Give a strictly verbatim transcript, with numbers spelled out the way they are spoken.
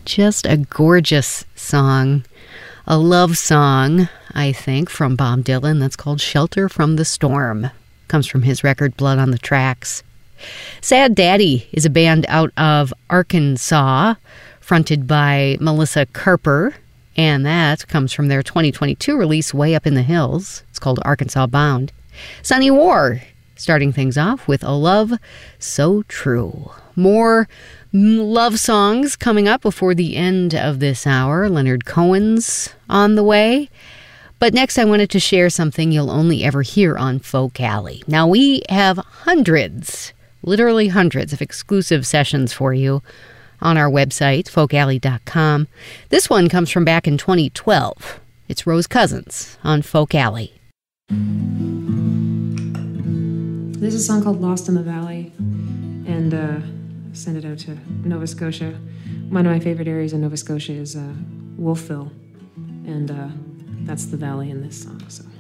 Just a gorgeous song. A love song, I think, from Bob Dylan that's called Shelter from the Storm. Comes from his record Blood on the Tracks. Sad Daddy is a band out of Arkansas, fronted by Melissa Carper, and that comes from their twenty twenty-two release Way Up in the Hills. It's called Arkansas Bound. Sunny War, starting things off with A Love So True. More love songs coming up before the end of this hour. Leonard Cohen's on the way. But next I wanted to share something you'll only ever hear on Folk Alley. Now we have hundreds, literally hundreds of exclusive sessions for you on our website, folk alley dot com. This one comes from back in twenty twelve. It's Rose Cousins on Folk Alley. There's a song called Lost in the Valley, and uh, I sent it out to Nova Scotia. One of my favorite areas in Nova Scotia is uh, Wolfville, and uh, that's the valley in this song. So.